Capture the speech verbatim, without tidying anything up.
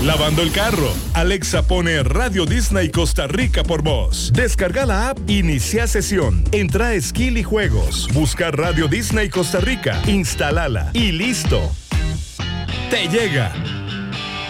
Lavando el carro, Alexa pone Radio Disney Costa Rica por voz. Descarga la app, inicia sesión, entra a Skill y Juegos, busca Radio Disney Costa Rica, instálala y listo. Te llega